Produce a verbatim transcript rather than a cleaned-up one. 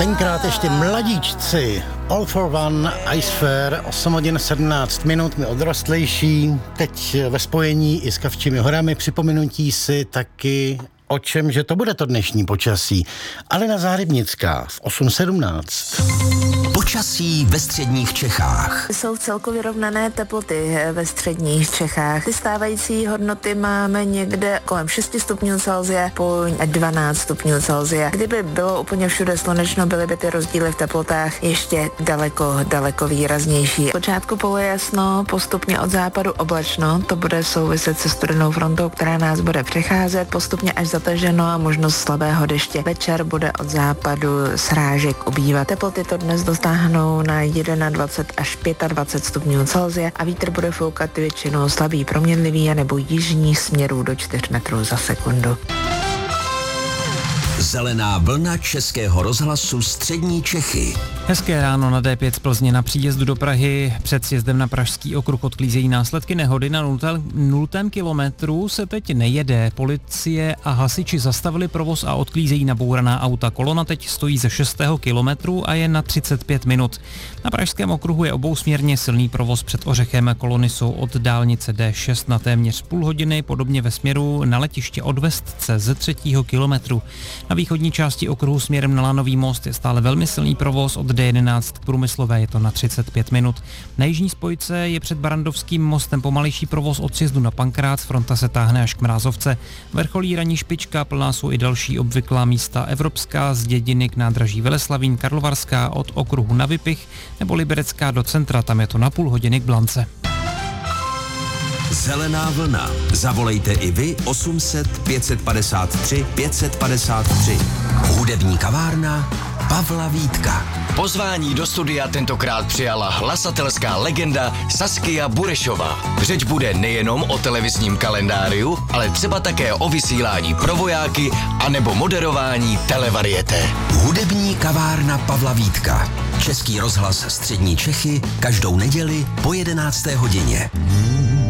Tenkrát ještě mladíčci. All for One, Ice Fair, osm hodin sedmnáct minut, my odrostlejší, teď ve spojení i s Kavčími horami, připomenutí si taky o čem, že to bude to dnešní počasí. Alena Záhybnická v osm sedmnáct. Počasí ve středních Čechách. Jsou celkově rovnané teploty ve středních Čechách. Ty stávající hodnoty máme někde kolem šest stupňů Celsia po dvanáct stupňů Celsia. Kdyby bylo úplně všude slunečno, byly by ty rozdíly v teplotách ještě daleko, daleko výraznější. V počátku polojasno, postupně od západu oblačno, to bude souviset se studenou frontou, která nás bude přecházet, postupně až zataženo a možnost slabého deště. Večer bude od západu srážek ubývat. Teploty to dnes dostáhnou na dvacet jedna až dvacet pět stupňů Celsia a vítr bude foukat většinou slabý, proměnlivý a nebo jižní směrů do čtyři metrů za sekundu. Zelená vlna Českého rozhlasu střední Čechy. Hezké ráno na D pět z Plzně. Na příjezdu do Prahy před sjezdem na Pražský okruh odklízejí následky nehody. Na nultém, nultém kilometru se teď nejede. Policie a hasiči zastavili provoz a odklízejí nabouraná auta. Kolona teď stojí ze šestého kilometru a je na třicet pět minut. Na Pražském okruhu je obousměrně silný provoz před Ořechem. Kolony jsou od dálnice D šest na téměř půl hodiny, podobně ve směru na letiště od Vestce ze třetího kilometru. Na východní části okruhu směrem na Lanový most je stále velmi silný provoz od D jedenáct k Průmyslové, je to na třicet pět minut. Na jižní spojce je před Barandovským mostem pomalejší provoz od sjezdu na Pankrác, fronta se táhne až k Mrázovce. Vrcholí ranní špička, plná jsou i další obvyklá místa Evropská, z Dědiny k nádraží Veleslavín, Karlovarská od okruhu na Vypich nebo Liberecká do centra, tam je to na půl hodiny k Blance. Zelená vlna. Zavolejte i vy osm set pět padesát tři pět padesát tři. Hudební kavárna Pavla Vítka. Pozvání do studia tentokrát přijala hlasatelská legenda Saskia Burešová. Řeč bude nejenom o televizním kalendáriu, ale třeba také o vysílání pro vojáky anebo moderování televarieté. Hudební kavárna Pavla Vítka. Český rozhlas střední Čechy každou neděli po jedenácté hodině.